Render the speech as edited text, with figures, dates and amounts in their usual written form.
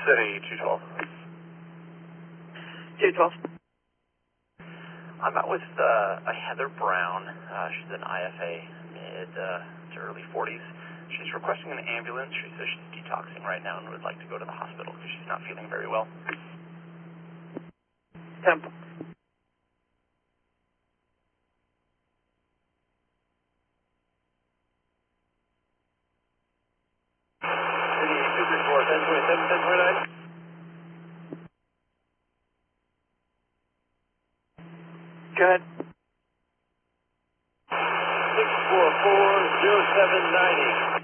City 212. 212. I'm out with a Heather Brown. She's an IFA, mid to early 40s. She's requesting an ambulance. She says she's detoxing right now and would like to go to the hospital because she's not feeling very well. Temple. City 234, 1027, 1029. Go ahead. 644-0790.